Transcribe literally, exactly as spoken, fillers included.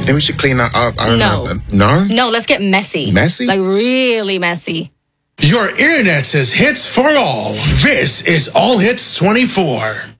Then we should clean that up. I don't No. know. No? No, let's get messy. Messy? Like really messy. Your internet says hits for all. This is All Hits twenty-four.